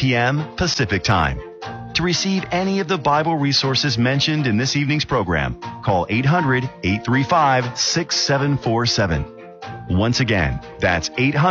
p.m. Pacific Time. To receive any of the Bible resources mentioned in this evening's program, call 800-835-6747. Once again, that's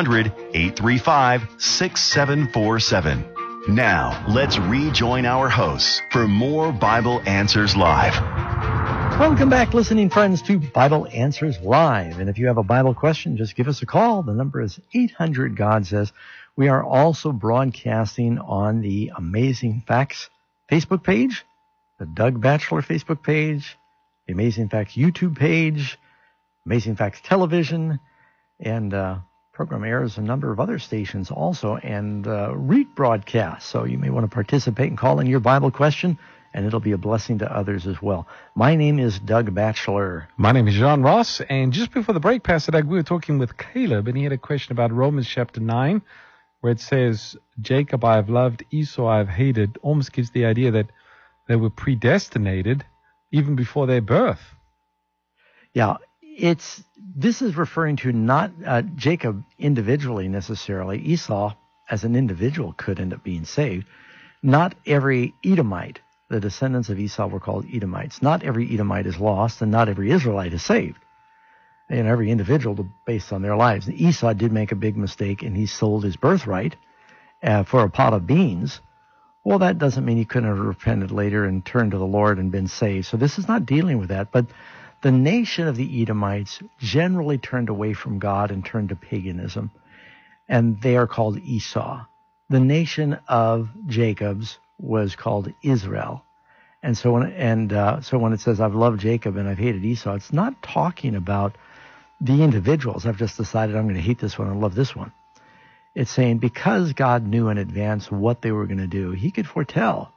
800-835-6747. Now, let's rejoin our hosts for more Bible Answers Live. Welcome back, listening friends, to Bible Answers Live. And if you have a Bible question, just give us a call. The number is 800-GOD says. We are also broadcasting on the Amazing Facts Facebook page, the Doug Batchelor Facebook page, the Amazing Facts YouTube page, Amazing Facts Television, and program airs a number of other stations also, and rebroadcast. So you may want to participate and call in your Bible question, and it'll be a blessing to others as well. My name is Doug Batchelor. My name is John Ross, and just before the break, Pastor Doug, we were talking with Caleb, and he had a question about Romans chapter 9, where it says, Jacob I have loved, Esau I have hated, almost gives the idea that they were predestinated even before their birth. Yeah, this is referring to not Jacob individually necessarily. Esau as an individual could end up being saved. Not every Edomite, the descendants of Esau were called Edomites. Not every Edomite is lost, and not every Israelite is saved. And every individual based on their lives. Esau did make a big mistake, and he sold his birthright for a pot of beans. Well, that doesn't mean he couldn't have repented later and turned to the Lord and been saved. So this is not dealing with that. But the nation of the Edomites generally turned away from God and turned to paganism, and they are called Esau. The nation of Jacob's was called Israel. And so when it says, I've loved Jacob and I've hated Esau, it's not talking about the individuals. I've just decided I'm going to hate this one and love this one. It's saying because God knew in advance what they were going to do, he could foretell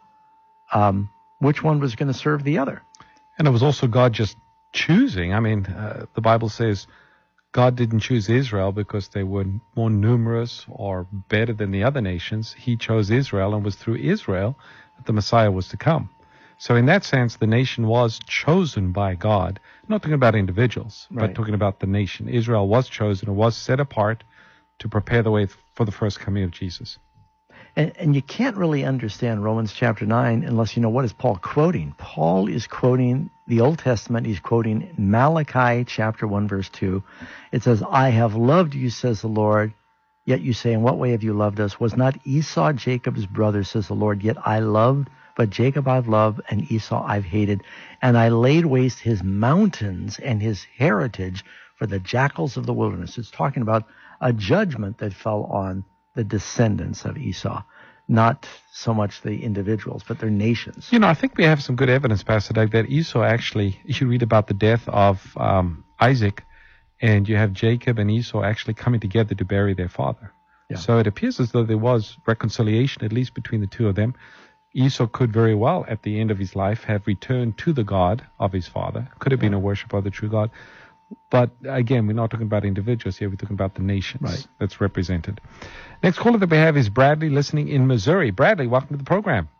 which one was going to serve the other. And it was also God just choosing. I mean, the Bible says God didn't choose Israel because they were more numerous or better than the other nations. He chose Israel, and was through Israel that the Messiah was to come. So in that sense, the nation was chosen by God. I'm not talking about individuals, but talking about the nation. Israel was chosen and was set apart to prepare the way for the first coming of Jesus. And you can't really understand Romans chapter 9 unless you know what is Paul quoting. Paul is quoting the Old Testament. He's quoting Malachi chapter 1, verse 2. It says, I have loved you, says the Lord. Yet you say, in what way have you loved us? Was not Esau Jacob's brother, says the Lord? Yet I loved, but Jacob I've loved, and Esau I've hated. And I laid waste his mountains and his heritage for the jackals of the wilderness. It's talking about a judgment that fell on the descendants of Esau, not so much the individuals, but their nations. You know, I think we have some good evidence, Pastor Doug, that Esau actually, you read about the death of Isaac, and you have Jacob and Esau actually coming together to bury their father. Yeah. So it appears as though there was reconciliation, at least between the two of them. Esau could very well, at the end of his life, have returned to the God of his father. Could have been a worshiper of the true God. But again, we're not talking about individuals here. We're talking about the nations that's represented. Next caller that we have is Bradley, listening in Missouri. Bradley, welcome to the program.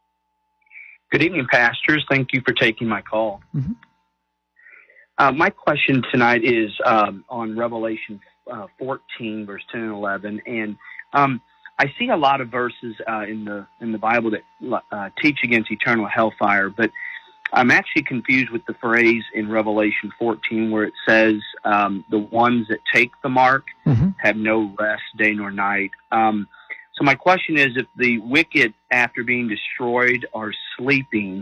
Good evening, pastors. Thank you for taking my call. Mm-hmm. My question tonight is on Revelation 14, verse 10 and 11. And I see a lot of verses in the Bible that teach against eternal hellfire, but I'm actually confused with the phrase in Revelation 14 where it says the ones that take the mark have no rest day nor night. So my question is, if the wicked, after being destroyed, are sleeping,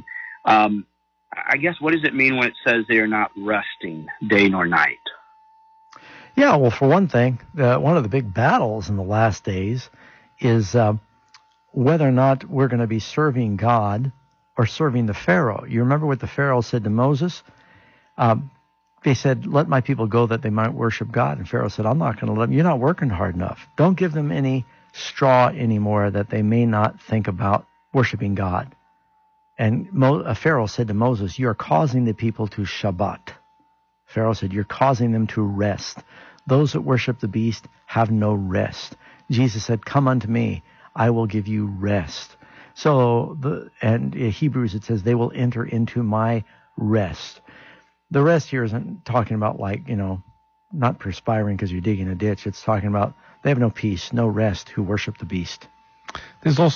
I guess what does it mean when it says they are not resting day nor night? Yeah, well, for one thing, one of the big battles in the last days is whether or not we're going to be serving God or serving the Pharaoh. You remember what the Pharaoh said to Moses? They said, let my people go that they might worship God. And Pharaoh said, I'm not going to let them. You're not working hard enough. Don't give them any straw anymore that they may not think about worshiping God. And Pharaoh said to Moses, you're causing the people to Shabbat. Pharaoh said, you're causing them to rest. Those that worship the beast have no rest. Jesus said, come unto me, I will give you rest. So, in Hebrews it says, they will enter into my rest. The rest here isn't talking about not perspiring because you're digging a ditch. It's talking about they have no peace, no rest who worship the beast. There's also